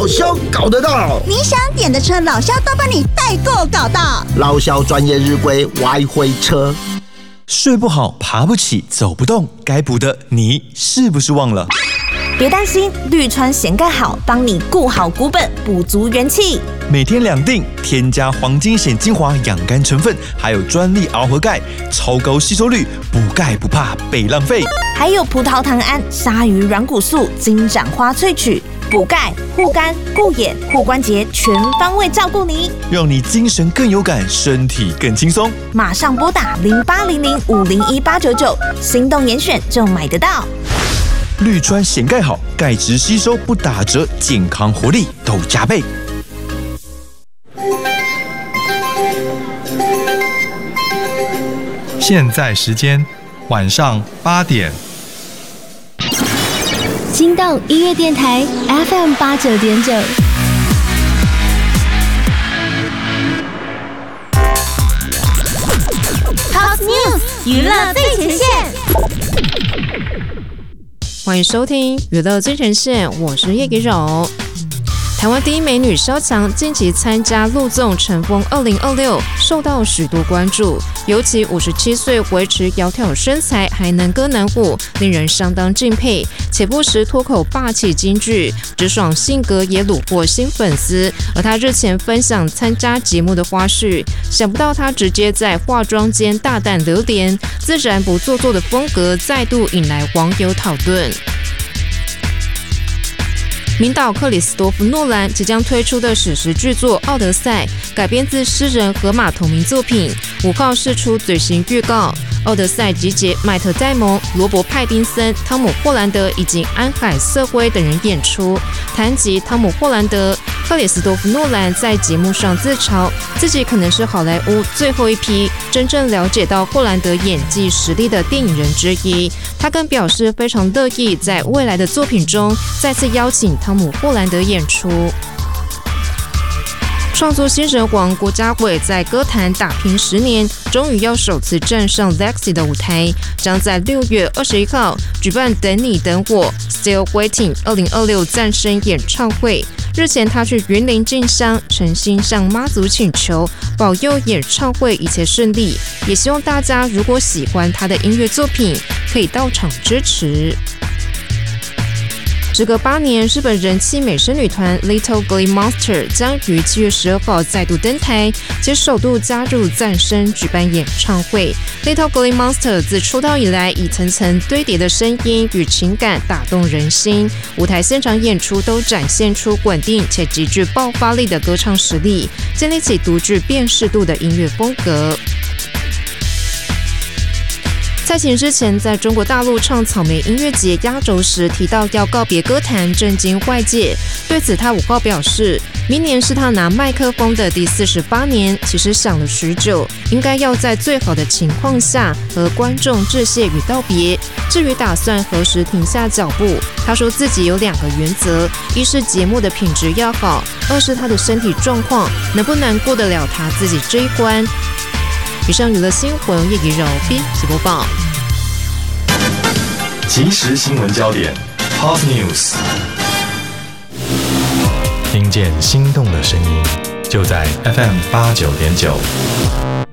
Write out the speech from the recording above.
萧搞得到， 你想点的车，老萧都帮你代购搞到。 老萧专业日规外汇车。 睡不好，爬不起，走不动，该补的你是不是忘了？ 别担心，绿川咸钙好，帮你顾好骨本，补足元气。 每天2锭，添加黄金硯精华养肝成分，还有专利螯合钙，超高吸收率，补钙不怕被浪费。 还有葡萄糖胺、鲨鱼软骨素、金盏花萃取，补钙、护肝、顾眼、护关节，全方位照顾你， 让你精神更有感，身体更轻松。 马上拨打0800501899，心动严选就买得到。 绿川咸钙好，钙质吸收不打折，健康活力都加倍。 现在时间晚上8点。 心动音乐电台 FM89.9。 Hot News 娱乐最前线。 欢迎收听娱乐最前线，我是叶吉柔。台湾第一美女萧蔷近期参加陆纵乘风2026，受到许多关注。尤其57岁维持窈窕身材，还能歌能舞，令人相当敬佩。且不时脱口霸气金句，直爽性格也虏获新粉丝。而她日前分享参加节目的花絮，想不到她直接在化妆间大胆留言，自然不做作的风格再度引来网友讨论。名导克里斯多夫·诺兰即将推出的史诗巨作《奥德赛》，改编自诗人荷马同名作品，5号释出最新预告。奥德赛集结迈特·戴蒙、罗伯·派丁森、汤姆·霍兰德以及安海瑟薇等人演出。谈及汤姆·霍兰德，克里斯多夫·诺兰在节目上自嘲，自己可能是好莱坞最后一批真正了解到霍兰德演技实力的电影人之一。他更表示非常乐意在未来的作品中再次邀请汤姆·霍兰德演出。创作新人王郭家伟在歌坛打拼10年，终于要首次站上 Lexi 的舞台，将在6月21号举办《等你等我 Still Waiting 2026赞声演唱会。日前他去云林进香，诚心向妈祖请求保佑演唱会一切顺利，也希望大家如果喜欢他的音乐作品，可以到场支持。时隔8年，日本人气美声女团 Little Glee Monster 将于7月12号再度登台，且首度加入赞声举办演唱会。Little Glee Monster 自出道以来，以层层堆叠的声音与情感打动人心，舞台现场演出都展现出稳定且极具爆发力的歌唱实力，建立起独具辨识度的音乐风格。蔡琴之前在中国大陆唱草莓音乐节压轴时提到要告别歌坛，震惊外界。对此，他5号表示，明年是他拿麦克风的第48年，其实想了许久，应该要在最好的情况下和观众致谢与道别。至于打算何时停下脚步，他说自己有2个原则：一是节目的品质要好，2是他的身体状况能不能过得了他自己这一关。以上娱乐新闻，叶怡柔编辑播报。 即时新闻焦点 ，Hot News， 听见心动的声音，就在 FM89.9。